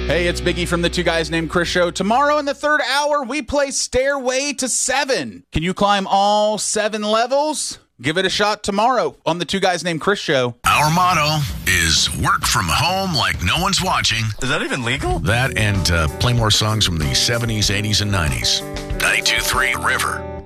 Hey, it's Biggie from the Two Guys Named Chris show. Tomorrow in the third hour, we play Stairway to Seven. Can you climb all 7 levels? Give it a shot tomorrow on the Two Guys Named Chris show. Our motto is work from home like no one's watching. Is that even legal? That and play more songs from the 70s, 80s, and 90s. 92.3 River.